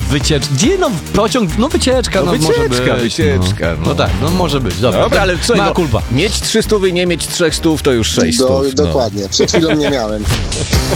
wycieczka. Gdzie pociąg? Wycieczka, może być. Wycieczka. No tak, może być. Dobra, ale co? Ma kulpa. Mieć 300, nie mieć 300 to już 600. Dokładnie. Przed chwilą nie miałem.